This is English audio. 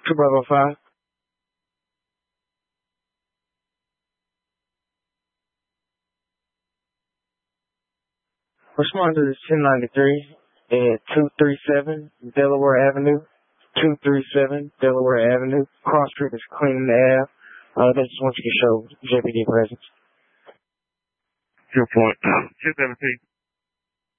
Two Bravo 5. Respond to this 1093 at 237 Delaware Avenue. 237 Delaware Avenue. Cross Street is cleaning the air. They just want you to show JPD presence. Good point. 217.